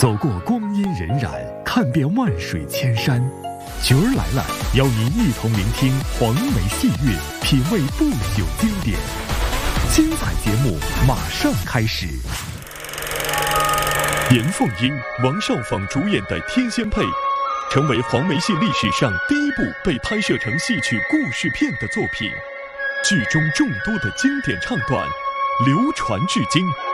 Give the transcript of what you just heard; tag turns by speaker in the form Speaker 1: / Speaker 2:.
Speaker 1: 走过光阴荏苒，看遍万水千山。角儿来了，邀您一同聆听黄梅戏乐，品味不朽经典。精彩节目马上开始。严凤英、王少舫主演的《天仙配》，成为黄梅戏历史上第一部被拍摄成戏曲故事片的作品。剧中众多的经典唱段流传至今，